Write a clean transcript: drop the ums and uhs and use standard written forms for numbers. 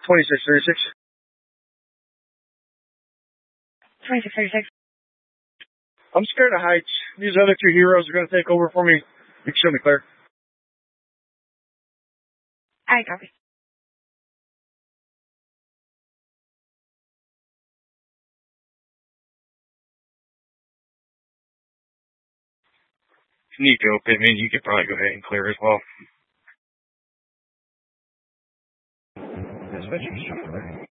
2636. 2636. I'm scared of heights. These other two heroes are going to take over for me. You can show me clear. I copy. Nico, Pittman, you could probably go ahead and clear as well. Dispatching shot.